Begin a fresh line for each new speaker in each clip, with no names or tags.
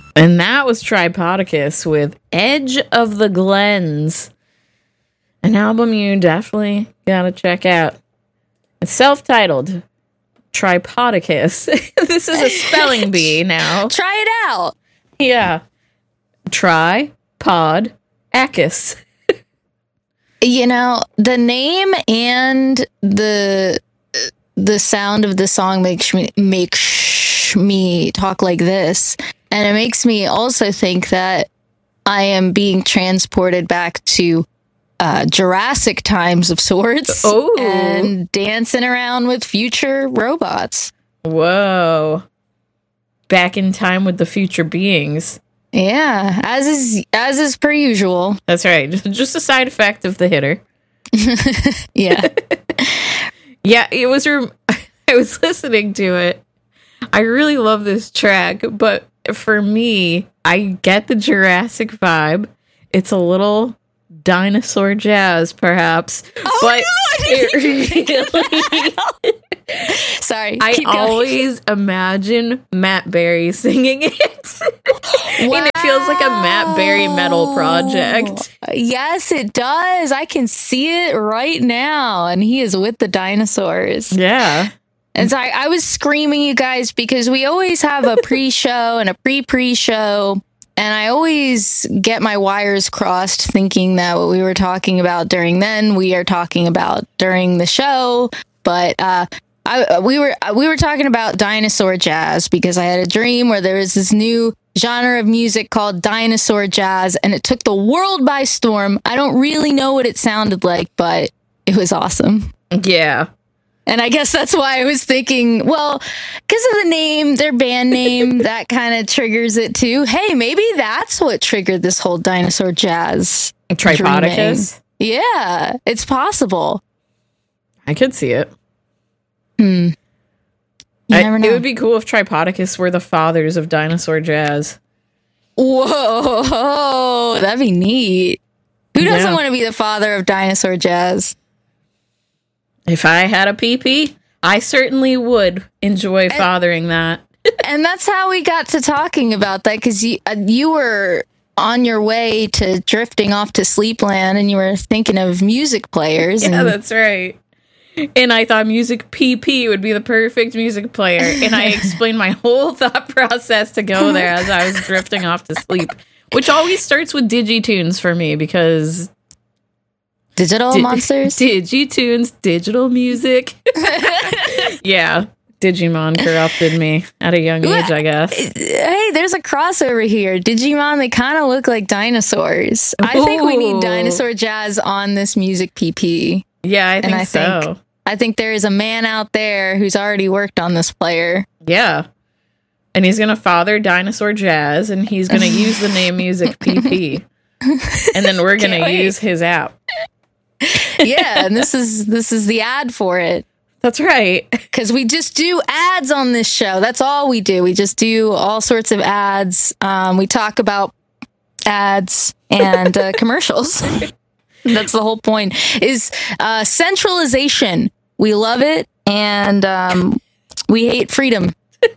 And that was Tripodicus with Edge of the Glens, an album you definitely gotta check out. It's self-titled Tripodicus. This is a spelling bee now.
Try it out.
Yeah. Tripodicus.
You know, the name and the sound of the song makes me talk like this. And it makes me also think that I am being transported back to Jurassic times of sorts.
Oh.
And dancing around with future robots.
Whoa. Back in time with the future beings.
Yeah, as is per usual.
That's right. Just a side effect of the hitter.
Yeah.
Yeah, it was. I was listening to it. I really love this track, but for me, I get the Jurassic vibe. It's a little dinosaur jazz, perhaps.
Oh,
but
no,
it really,
Sorry.
I
keep going.
always imagine Matt Berry singing it. And it feels like a Matt Berry metal project.
Yes, it does. I can see it right now. And he is with the dinosaurs.
Yeah.
And so I was screaming, you guys, because we always have a pre-show and a pre-show. And I always get my wires crossed thinking that what we were talking about during then, we are talking about during the show. But we were talking about dinosaur jazz because I had a dream where there was this new genre of music called dinosaur jazz, and it took the world by storm. I don't really know what it sounded like, but it was awesome.
Yeah.
And I guess that's why I was thinking, well, because of the name, their band name, that kind of triggers it too. Hey, maybe that's what triggered this whole dinosaur jazz.
Tripodicus?
Dreaming. Yeah, it's possible.
I could see it.
You never know.
It would be cool if Tripodicus were the fathers of dinosaur jazz.
Whoa, that'd be neat. Who doesn't
Yeah.
want to be the father of dinosaur jazz?
If I had a pee-pee, I certainly would enjoy fathering that.
And that's how we got to talking about that, because you were on your way to drifting off to Sleepland, and you were thinking of music players.
Yeah,
and
that's right. And I thought Music PP would be the perfect music player. And I explained my whole thought process to go there as I was drifting off to sleep, which always starts with Digitunes for me because...
Digital monsters?
Digitunes, digital music. Yeah, Digimon corrupted me at a young age, I guess.
Hey, there's a crossover here. Digimon, they kind of look like dinosaurs. I think we need dinosaur jazz on this Music PP.
Yeah, I think so.
I think there is a man out there who's already worked on this player.
Yeah. And he's going to father dinosaur jazz, and he's going to use the name Music PP. And then we're going to use his app.
Yeah, and this is the ad for it.
That's right.
Because we just do ads on this show. That's all we do. We just do all sorts of ads. We talk about ads and commercials. That's the whole point, is centralization. We love it, and we hate freedom.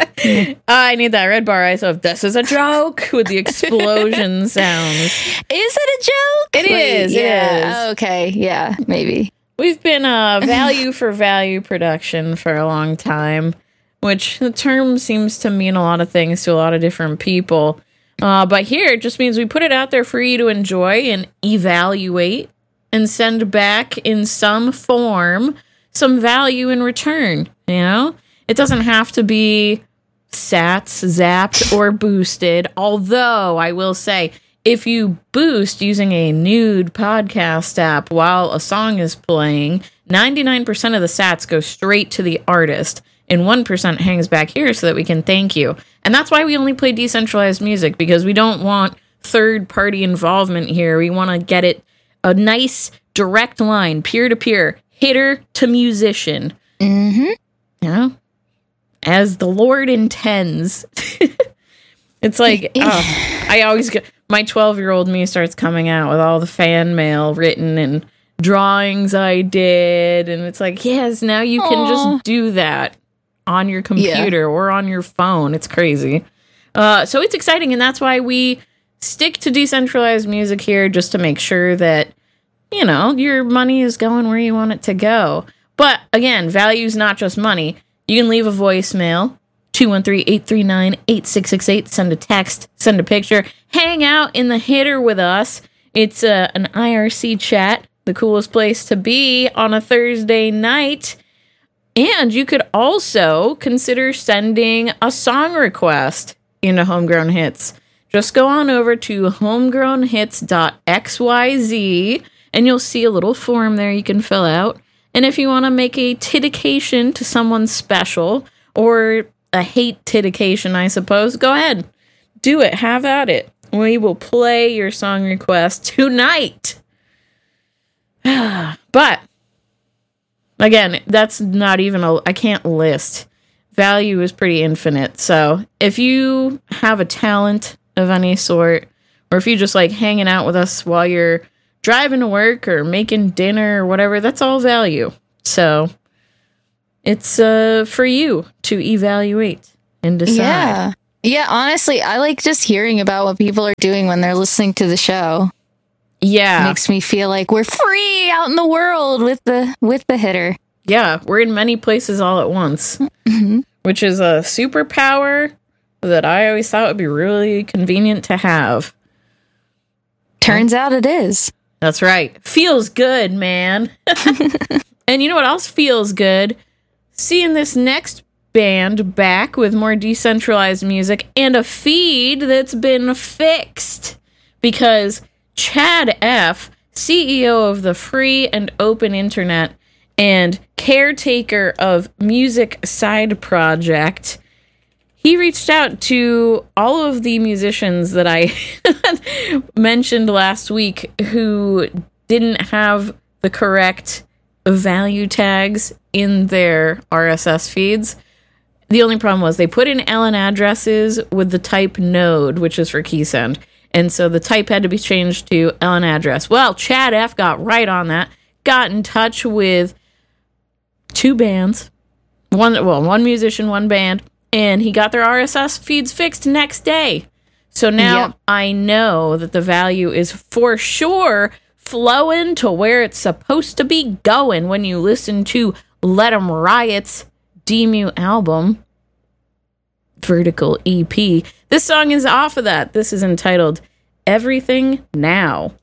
I need that red bar ice of "This is a joke" with the explosion sounds.
Is it a joke?
It is.
Yeah. Okay. Yeah. Maybe.
We've been value for value production for a long time, which the term seems to mean a lot of things to a lot of different people. But here it just means we put it out there for you to enjoy and evaluate and send back in some form some value in return. You know, it doesn't have to be sats, zapped, or boosted. Although I will say, if you boost using a nude podcast app while a song is playing, 99% of the sats go straight to the artist, and 1% hangs back here so that we can thank you. And that's why we only play decentralized music, because we don't want third-party involvement here. We want to get it a nice, direct line, peer-to-peer, hitter to musician.
Mm-hmm.
You know? As the Lord intends. It's like, I always get... My 12-year-old me starts coming out with all the fan mail written and drawings I did. And it's like, yes, now you can just do that on your computer or on your phone. It's crazy. So it's exciting, and that's why we stick to decentralized music here, just to make sure that, you know, your money is going where you want it to go. But again, value is not just money. You can leave a voicemail, 213-839-8668. Send a text, send a picture. Hang out in the hitter with us. It's an IRC chat, the coolest place to be on a Thursday night. And you could also consider sending a song request into Homegrown Hits. Just go on over to homegrownhits.xyz and you'll see a little form there you can fill out. And if you want to make a dedication to someone special, or a hate dedication, I suppose, go ahead. Do it. Have at it. We will play your song request tonight. But, again, that's not even I can't list. Value is pretty infinite. So if you have a talent of any sort, or if you just like hanging out with us while you're driving to work or making dinner or whatever, that's all value. So it's for you to evaluate and decide.
Yeah, honestly, I like just hearing about what people are doing when they're listening to the show.
Yeah.
It makes me feel like we're free out in the world with the hitter.
Yeah, we're in many places all at once, which is a superpower that I always thought would be really convenient to have.
Turns out it is.
That's right. Feels good, man. And you know what else feels good? Seeing this next band back with more decentralized music and a feed that's been fixed. Because Chad F., CEO of the Free and Open Internet and caretaker of Music Side Project, he reached out to all of the musicians that I mentioned last week who didn't have the correct value tags in their RSS feeds. The only problem was they put in LN addresses with the type node, which is for keysend. And so the type had to be changed to LN address. Well, Chad F. got right on that, got in touch with two bands, one musician, one band, and he got their RSS feeds fixed next day. So now I know that the value is for sure flowing to where it's supposed to be going when you listen to Let 'Em Riot's Demu album, Vertical EP. This song is off of that. This is entitled Everything Now.